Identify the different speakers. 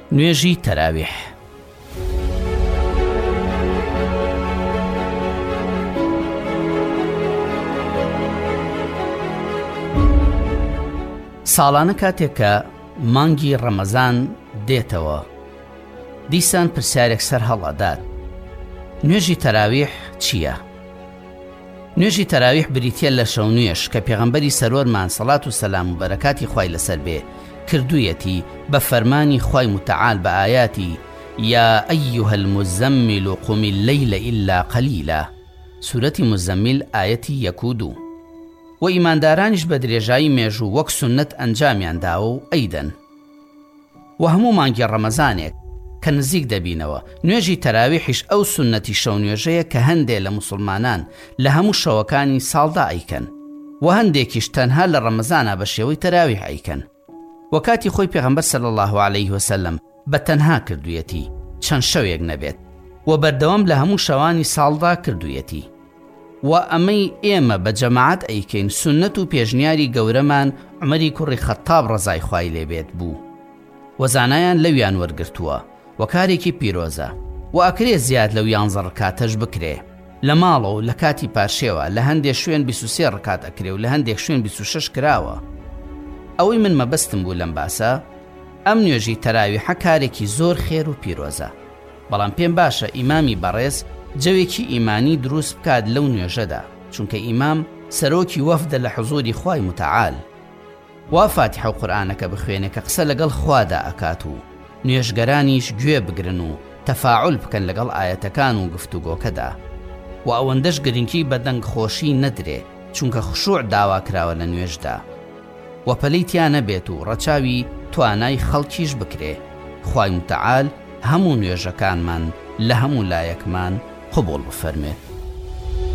Speaker 1: نوێژی تەراویح. ساڵانە کاتێک کە مانگی ڕەمەزان دێتەوە، دیسان پرسیارێک سەر هەڵەدات: نوێژی تەراویح چییە؟ نوێژی تەراویح بریتیە لە شەو نوێژ کە پێغەمبەری سەرۆرمان سەڵات و سەلام و بەرەکاتی خوای لەسەر بێ کردوویەتی بە فەرمانی خوای متعال بە ئایاتی یا ئەیها المزەمل قم الليل إلا قلیلا، سورەتی مزەمل ئایەتی 1 و 2. و ئیماندارانیش بە درێژایی مێژوو وەک سونەت ئەنجامیان داوە و ئەیدەن. و هەموو مانگی ڕەمەزانێک کە نزیک دەبینەوە، نوێژی تەراویحیش ئەو سونەتی شەو نوێژەیە کە هەندێک لە موسڵمانان لە هەموو شەوەکانی ساڵدا ئەیکەن و هەندێکیش تەنها لە ڕەمەزانە بە شێوەی تەراویح ئەیکەن. و کاتی خۆی پێغەمبەر صلی الله عليه وسلم بە تەنها کردوویەتی، چەند شەوێک نەبێت، و بەردەوام لە هەموو شەوانی ساڵدا کردوویەتی. و ئەمەی ئێمە بە جەماعەت ئەیکەین سونەت و پێشنیاری گەورەمان عومەری کوڕی خەتاب ڕەزای خوای لێبێت بوو، و زانایان لەویان وەرگرتووە و کارێکی پیرۆزە، و ئەکرێ زیاد لەو 11 ڕکاتەش بکرێ. لە ماڵە و لە کاتی پاشێوە لە هەندێک شوێن 23 ڕکات ئەکرێ و لە هەندێک شوێن 26 کراوە. ئەوەی من مەبەستم بوو لەم باسە، ئەم نوێژی تەراویحە کارێکی زۆر خێر و پیرۆزە، بەڵام پێم باشە ئیمامی بەڕێز جەوێکی ئیمانی دروست بکات لەو نوێژەدا، چونکە ئیمام سەرۆکی وەفدە لە حوزوری خوای متعال، وا فاتحە و قورئانەکە بخوێنێ کە قسە لەگەڵ خوادا ئەکات و نوێژگەرانیش گوێ بگرن و تەفاعول بکەن لەگەڵ ئاەتەکان و گفتوگۆکەدا. و ئەوەندەش گرنگی بە دەنگ خۆشی نەدرێ، چونکە خشوع داوا کراوە لە نوێژدا، و پەلەی تیا نەبێت و ڕەچاوی توانای خەڵکیش بکرێ. خوای متعال هەموو نوێژەکانمان لە هەموو لایەکمان قبوڵ بفەرمێت.